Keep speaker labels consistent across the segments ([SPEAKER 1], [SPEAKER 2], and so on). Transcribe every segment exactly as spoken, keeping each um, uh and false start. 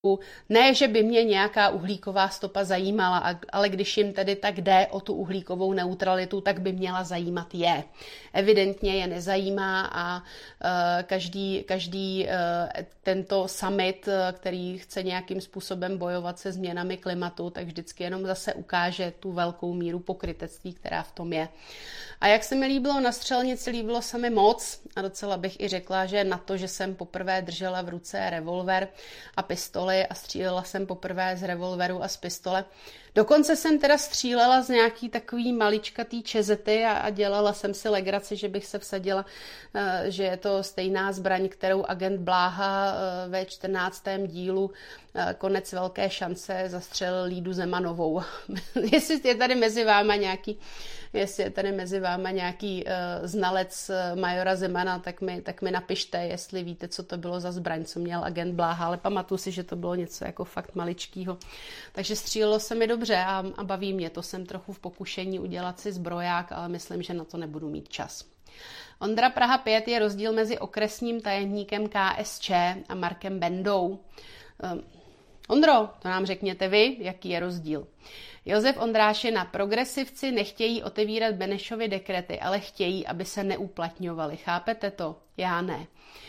[SPEAKER 1] Ne, že by mě nějaká uhlíková stopa zajímala, ale když jim tedy tak jde o tu uhlíkovou neutralitu, tak by měla zajímat je. Evidentně je nezajímá a uh, každý, každý uh, tento summit, který chce nějakým způsobem bojovat se změnami klimatu, tak vždycky jenom zase ukáže tu velkou míru pokrytectví, která v tom je. A jak se mi líbilo na střelnici, líbilo se mi moc a docela bych i řekla, že na to, že jsem poprvé držela v ruce revolver a pistoli a střílela jsem poprvé z revolveru a z pistole. Dokonce jsem teda střílela z nějaký takový maličkatý čezety a, a dělala jsem si legraci, že bych se vsadila, že je to stejná zbraň, kterou agent Bláha ve čtrnáctém dílu Konec velké šance zastřelil Lídu Zemanovou. Jestli je tady mezi váma nějaký Jestli je tady mezi váma nějaký uh, znalec uh, majora Zemana, tak mi, tak mi napište, jestli víte, co to bylo za zbraň, co měl agent Bláha, ale pamatuju si, že to bylo něco jako fakt maličkýho. Takže střílelo se mi dobře a, a baví mě. To jsem trochu v pokušení udělat si zbroják, ale myslím, že na to nebudu mít čas. Ondra Praha pět je rozdíl mezi okresním tajemníkem K S Č a Markem Bendou. Um, Ondro, to nám řekněte vy, jaký je rozdíl. Josef Ondrášina, progresivci nechtějí otevírat Benešovy dekrety, ale chtějí, aby se neuplatňovaly. Chápete to? Já ne.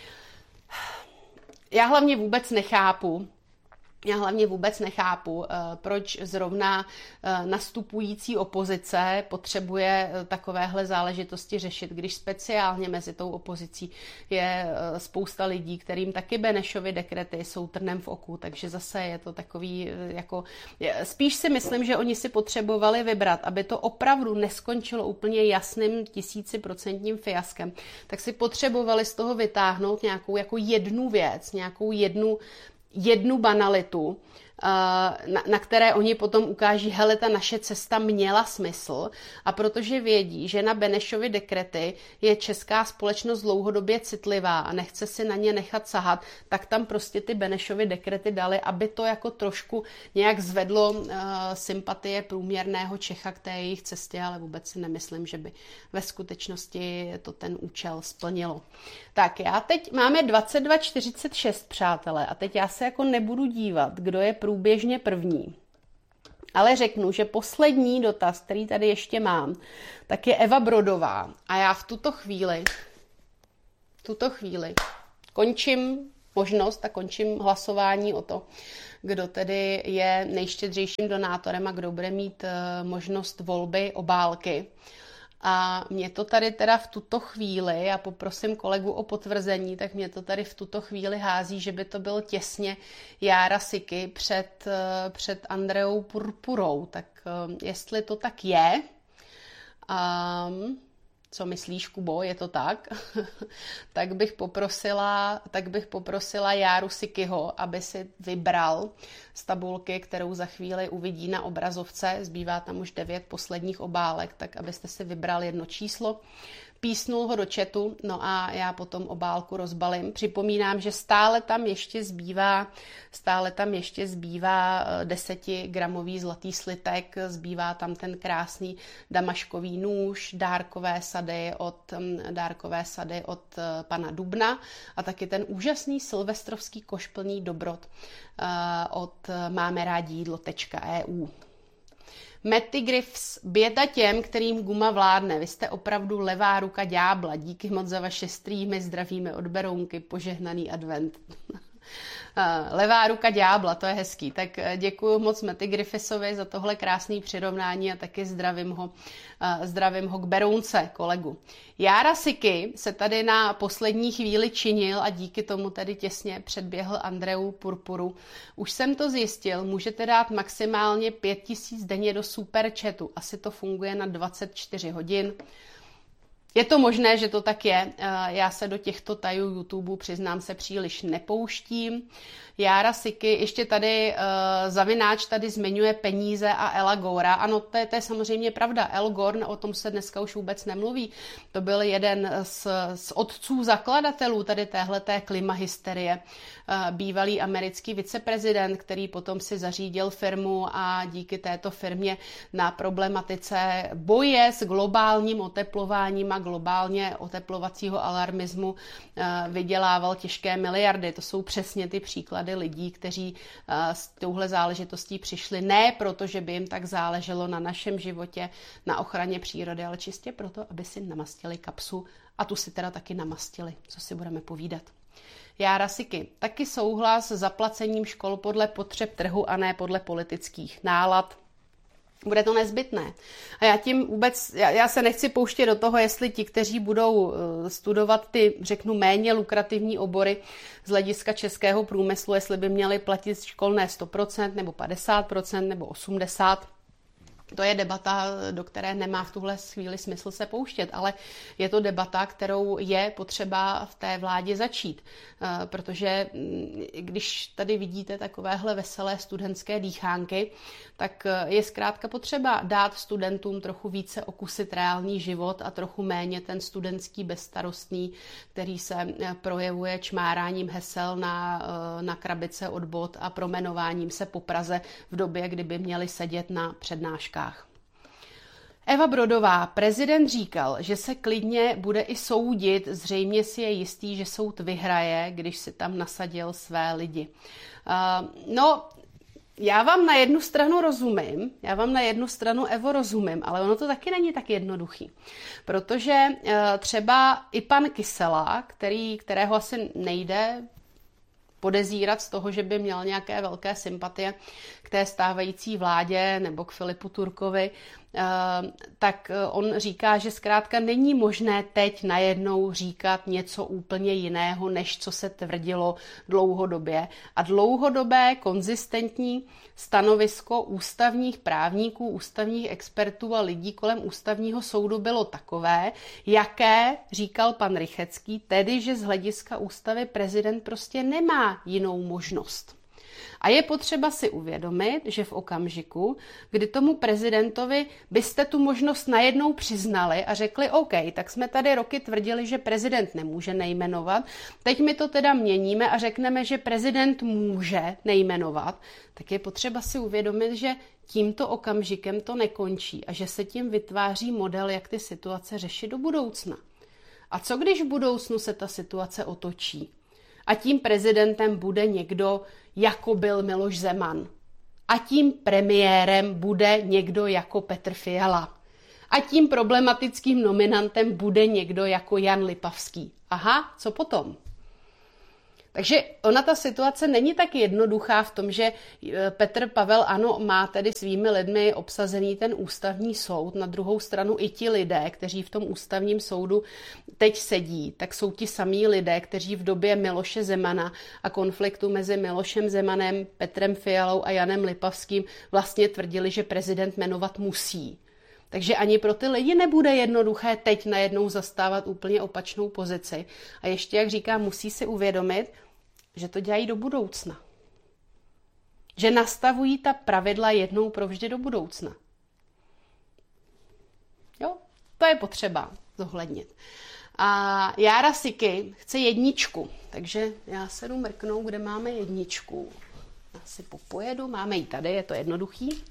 [SPEAKER 1] Já hlavně vůbec nechápu, Já hlavně vůbec nechápu, proč zrovna nastupující opozice potřebuje takovéhle záležitosti řešit, když speciálně mezi tou opozicí je spousta lidí, kterým taky Benešovy dekrety jsou trnem v oku, takže zase je to takový, jako, spíš si myslím, že oni si potřebovali vybrat, aby to opravdu neskončilo úplně jasným tisíciprocentním fiaskem, tak si potřebovali z toho vytáhnout nějakou jako jednu věc, nějakou jednu jednu banalitu, na, na které oni potom ukáží, hele, ta naše cesta měla smysl a protože vědí, že na Benešovy dekrety je česká společnost dlouhodobě citlivá a nechce si na ně nechat sahat, tak tam prostě ty Benešovy dekrety dali, aby to jako trošku nějak zvedlo uh, sympatie průměrného Čecha k té jejich cestě, ale vůbec si nemyslím, že by ve skutečnosti to ten účel splnilo. Tak já teď máme dvacet dva čtyřicet šest, přátelé, a teď já se jako nebudu dívat, kdo je průběžně první. Ale řeknu, že poslední dotaz, který tady ještě mám, tak je Eva Brodová. A já v tuto chvíli, v tuto chvíli končím možnost a končím hlasování o to, kdo tedy je nejštědřejším donátorem a kdo bude mít možnost volby obálky. A mě to tady teda v tuto chvíli, já poprosím kolegu o potvrzení, tak mě to tady v tuto chvíli hází, že by to byl těsně Jára Siky před, před Andreou Purpurou. Tak jestli to tak je, um, co myslíš, Kubo, je to tak? tak, bych poprosila, tak bych poprosila Járu Sikyho, aby si vybral z tabulky, kterou za chvíli uvidí na obrazovce. Zbývá tam už devět posledních obálek, tak abyste si vybral jedno číslo, písnul ho do chatu, no a já potom obálku rozbalím. Připomínám, že stále tam ještě zbývá, stále tam ještě zbývá desetigramový zlatý slitek, zbývá tam ten krásný damaškový nůž, dárkové sady od, dárkové sady od pana Dubna a taky ten úžasný silvestrovský koš plný dobrot od máme rádi jídlo tečka e u. Matty Griffs, běda těm, kterým guma vládne. Vy jste opravdu levá ruka ďábla. Díky moc za vaše streamy, zdravíme od Berounky, požehnaný advent. Levá ruka ďábla, to je hezký. Tak děkuji moc Matty Griffisovi za tohle krásné přirovnání a taky zdravím ho, zdravím ho k Berounce, kolegu. Jára Siky se tady na poslední chvíli činil a díky tomu tady těsně předběhl Andreu Purpuru. Už jsem to zjistil, můžete dát maximálně pět tisíc denně do superchatu. Asi to funguje na dvacet čtyři hodin. Je to možné, že to tak je. Já se do těchto tajů YouTube, přiznám se, příliš nepouštím. Jára Siky, ještě tady uh, zavináč tady zmiňuje peníze a Ela Gora. Ano, to je, to je samozřejmě pravda. El Gore, o tom se dneska už vůbec nemluví. To byl jeden z, z otců zakladatelů tady téhleté klimahysterie. Uh, bývalý americký viceprezident, který potom si zařídil firmu a díky této firmě na problematice boje s globálním oteplováním a globálně oteplovacího alarmismu vydělával těžké miliardy. To jsou přesně ty příklady lidí, kteří s touhle záležitostí přišli ne proto, že by jim tak záleželo na našem životě, na ochraně přírody, ale čistě proto, aby si namastili kapsu a tu si teda taky namastili, co si budeme povídat. Jára Siky, taky souhlas s zaplacením škol podle potřeb trhu a ne podle politických nálad. Bude to nezbytné. A já tím vůbec, já, já se nechci pouštět do toho, jestli ti, kteří budou studovat ty, řeknu, méně lukrativní obory z hlediska českého průmyslu, jestli by měli platit školné sto procent nebo padesát procent nebo osmdesát procent. To je debata, do které nemá v tuhle chvíli smysl se pouštět, ale je to debata, kterou je potřeba v té vládě začít. Protože když tady vidíte takovéhle veselé studentské dýchánky, tak je zkrátka potřeba dát studentům trochu více okusit reálný život a trochu méně ten studentský bezstarostný, který se projevuje čmáráním hesel na, na krabice od bot a promenováním se po Praze v době, kdyby měli sedět na přednáškách. Eva Brodová, prezident říkal, že se klidně bude i soudit, zřejmě si je jistý, že soud vyhraje, když si tam nasadil své lidi. Uh, no, já vám na jednu stranu rozumím, já vám na jednu stranu, Evo, rozumím, ale ono to taky není tak jednoduchý. Protože uh, třeba i pan Kysela, který, kterého asi nejde podezírat z toho, že by měl nějaké velké sympatie k té stávající vládě nebo k Filipu Turkovi, tak on říká, že zkrátka není možné teď najednou říkat něco úplně jiného, než co se tvrdilo dlouhodobě. A dlouhodobé, konzistentní stanovisko ústavních právníků, ústavních expertů a lidí kolem ústavního soudu bylo takové, jaké říkal pan Rychecký, tedy, že z hlediska ústavy prezident prostě nemá jinou možnost. A je potřeba si uvědomit, že v okamžiku, kdy tomu prezidentovi byste tu možnost najednou přiznali a řekli, OK, tak jsme tady roky tvrdili, že prezident nemůže nejmenovat, teď my to teda měníme a řekneme, že prezident může nejmenovat, tak je potřeba si uvědomit, že tímto okamžikem to nekončí a že se tím vytváří model, jak ty situace řešit do budoucna. A co když v budoucnu se ta situace otočí? A tím prezidentem bude někdo, jako byl Miloš Zeman. A tím premiérem bude někdo jako Petr Fiala. A tím problematickým nominantem bude někdo jako Jan Lipavský. Aha, co potom? Takže ona ta situace není tak jednoduchá v tom, že Petr Pavel, ano, má tedy svými lidmi obsazený ten ústavní soud. Na druhou stranu i ti lidé, kteří v tom ústavním soudu teď sedí, tak jsou ti samí lidé, kteří v době Miloše Zemana a konfliktu mezi Milošem Zemanem, Petrem Fialou a Janem Lipavským vlastně tvrdili, že prezident jmenovat musí. Takže ani pro ty lidi nebude jednoduché teď najednou zastávat úplně opačnou pozici. A ještě, jak říkám, musí si uvědomit, že to dělají do budoucna. Že nastavují ta pravidla jednou provždy do budoucna. Jo, to je potřeba zohlednit. A Jára Siky chce jedničku, takže já se jdu mrknout, kde máme jedničku. Já si popojedu, máme ji tady, je to jednoduchý.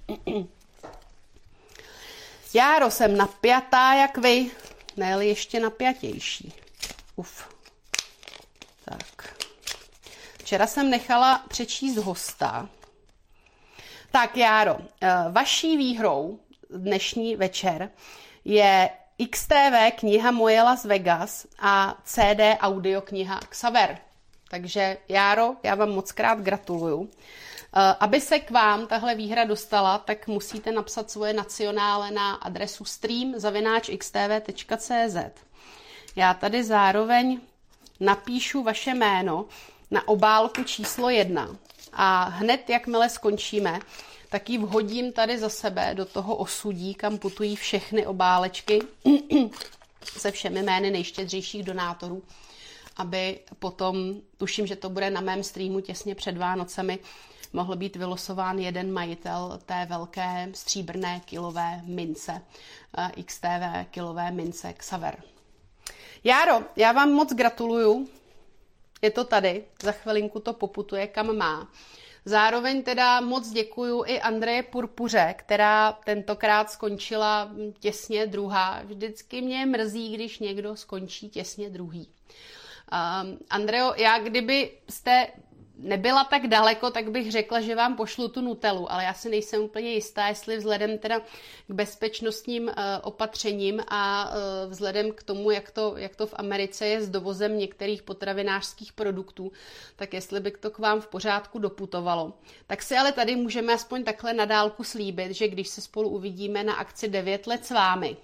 [SPEAKER 1] Járo, jsem napjatá jak vy, ne-li ještě napjatější. Uf. Tak. Včera jsem nechala přečíst hosta. Tak, Járo, vaší výhrou dnešní večer je X T V kniha Moje Las Vegas a C D audiokniha Xaver. Takže, Járo, já vám moc krát gratuluju. Aby se k vám tahle výhra dostala, tak musíte napsat svoje nacionále na adresu stream zavináč x t v tečka c z. Já tady zároveň napíšu vaše jméno na obálku číslo jedna a hned, jakmile skončíme, tak ji vhodím tady za sebe do toho osudí, kam putují všechny obálečky se všemi jmény nejštědřejších donátorů, aby potom, tuším, že to bude na mém streamu těsně před Vánocemi, mohl být vylosován jeden majitel té velké stříbrné kilové mince, X T V kilové mince Xaver. Járo, já vám moc gratuluju. Je to tady, za chvilinku to poputuje, kam má. Zároveň teda moc děkuju i Andreje Purpuře, která tentokrát skončila těsně druhá. Vždycky mě mrzí, když někdo skončí těsně druhý. Um, Andreo, já kdyby jste nebyla tak daleko, tak bych řekla, že vám pošlu tu Nutellu, ale já si nejsem úplně jistá, jestli vzhledem teda k bezpečnostním uh, opatřením a uh, vzhledem k tomu, jak to, jak to v Americe je s dovozem některých potravinářských produktů, tak jestli by to k vám v pořádku doputovalo. Tak si ale tady můžeme aspoň takhle na dálku slíbit, že když se spolu uvidíme na akci devět let s vámi,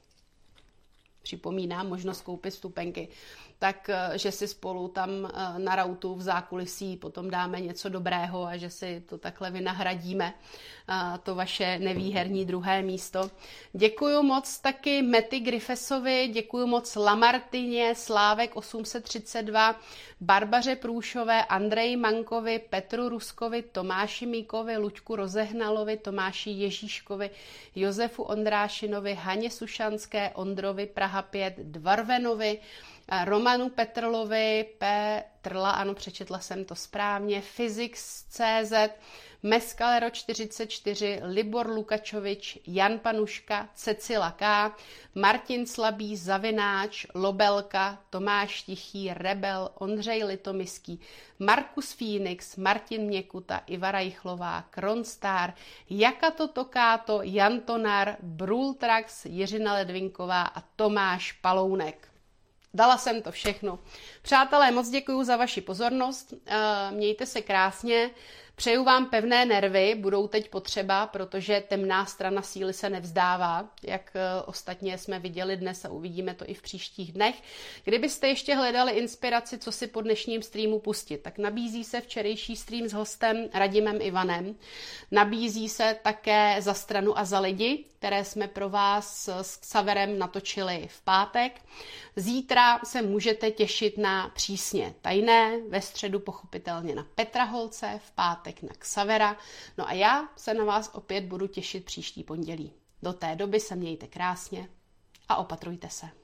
[SPEAKER 1] připomínám možnost koupit vstupenky, tak že si spolu tam na rautu v zákulisí potom dáme něco dobrého a že si to takhle vynahradíme, to vaše nevýherní druhé místo. Děkuju moc taky Mety Griffesovi, děkuju moc Lamartině, Slávek osm set třicet dva, Barbaře Průšové, Andreji Mankovi, Petru Ruskovi, Tomáši Míkovi, Luďku Rozehnalovi, Tomáši Ježíškovi, Josefu Ondrášinovi, Haně Sušanské, Ondrovi Praha pět, Dvarvenovi, Romanu Petrlovi, Petrla, ano, přečetla jsem to správně, Physics tečka cé zet, Mescalero čtyřicet čtyři, Libor Lukačovič, Jan Panuška, Cecila K., Martin Slabý, Zavináč, Lobelka, Tomáš Tichý, Rebel, Ondřej Litomiský, Markus Phoenix, Martin Měkuta, Iva Rajchlová, Kronstar, Jakato Tokáto, Jan Tonar, Brultrax, Jiřina Ledvinková a Tomáš Palounek. Dala jsem to všechno. Přátelé, moc děkuji za vaši pozornost. Mějte se krásně. Přeju vám pevné nervy, budou teď potřeba, protože temná strana síly se nevzdává, jak ostatně jsme viděli dnes a uvidíme to i v příštích dnech. Kdybyste ještě hledali inspiraci, co si po dnešním streamu pustit, tak nabízí se včerejší stream s hostem Radimem Ivanem. Nabízí se také Za stranu a za lidi, které jsme pro vás s Xaverem natočili v pátek. Zítra se můžete těšit na Přísně tajné, ve středu pochopitelně na Petra Holce, v pátek na Xavera. No a já se na vás opět budu těšit příští pondělí. Do té doby se mějte krásně a opatrujte se.